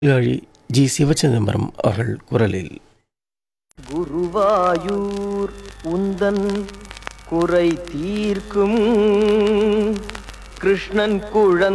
Malayali G Sivachidambaram அவர்கள் குரலில். குருவாயூர் உந்தன் குறை தீர்க்கும் கிருஷ்ணன் குழந்தை